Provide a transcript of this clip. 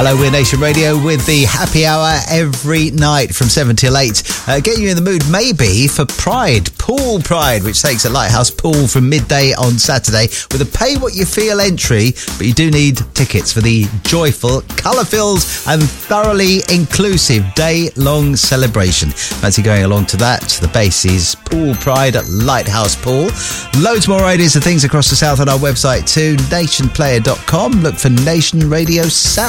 Hello, we're Nation Radio with the happy hour every night from 7 till 8. Getting you in the mood maybe for Pride, Pool Pride, which takes at Lighthouse Pool from midday on Saturday with a pay what you feel entry, but you do need tickets for the joyful, colour-filled and thoroughly inclusive day-long celebration. Fancy going along to that? The base is Pool Pride at Lighthouse Pool. Loads more ideas and things across the south on our website too, nationplayer.com. Look for Nation Radio South.